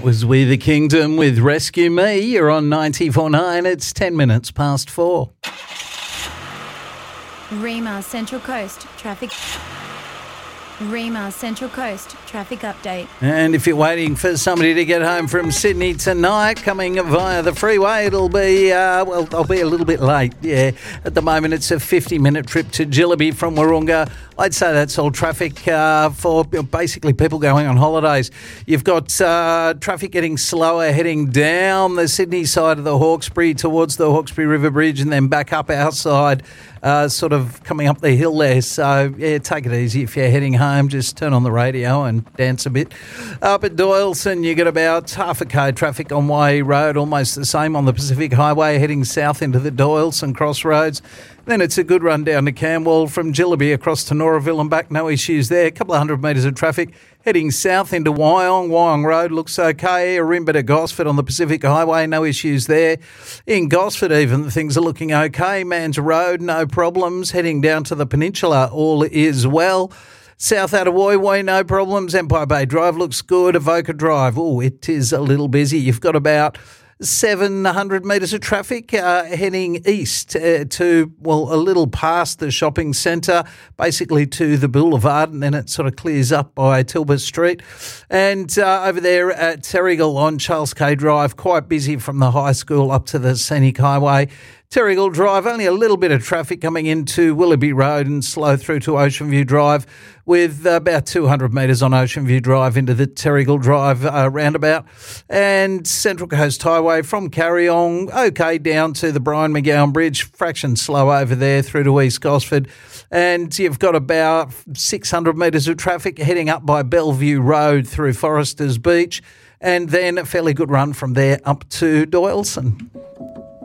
Was We the Kingdom with Rescue Me. You're on 94.9. It's 10 minutes past 4. Rema Central Coast traffic. Rema Central Coast traffic update. And if you're waiting for somebody to get home from Sydney tonight, coming via the freeway, it'll be, I'll be a little bit late. Yeah, at the moment it's a 50-minute trip to Jillaby from Wahroonga. I'd say that's all traffic for basically people going on holidays. You've got traffic getting slower heading down the Sydney side of the Hawkesbury towards the Hawkesbury River Bridge and then back up our side, sort of coming up the hill there. So, yeah, take it easy. If you're heading home, just turn on the radio and dance a bit. Up at Doyleson, you got about half a K traffic on Waihi Road, almost the same on the Pacific Highway heading south into the Doyleson crossroads. Then it's a good run down to Camwell from Jillaby across to Noraville and back. No issues there. A couple of hundred metres of traffic heading south into Wyong. Wyong Road looks okay. Arimba to Gosford on the Pacific Highway. No issues there. In Gosford even, things are looking okay. Mans Road, no problems. Heading down to the Peninsula, all is well. South out of Woy Woy, no problems. Empire Bay Drive looks good. Avoca Drive, it is a little busy. You've got about 700 metres of traffic heading east to, a little past the shopping centre, basically to the boulevard, and then it sort of clears up by Tilbury Street. And over there at Terrigal on Charles K Drive, quite busy from the high school up to the Scenic Highway. Terrigal Drive, only a little bit of traffic coming into Willoughby Road and slow through to Ocean View Drive with about 200 metres on Ocean View Drive into the Terrigal Drive roundabout. And Central Coast Highway from Carryong, okay, down to the Brian McGowan Bridge, fraction slow over there through to East Gosford. And you've got about 600 metres of traffic heading up by Bellevue Road through Foresters Beach. And then a fairly good run from there up to Doyleson.